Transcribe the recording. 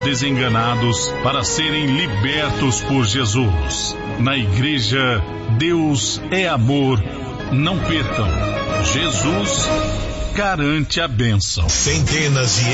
desenganados para serem libertos por Jesus. Na igreja, Deus é amor. Não percam. Jesus garante a bênção. Centenas de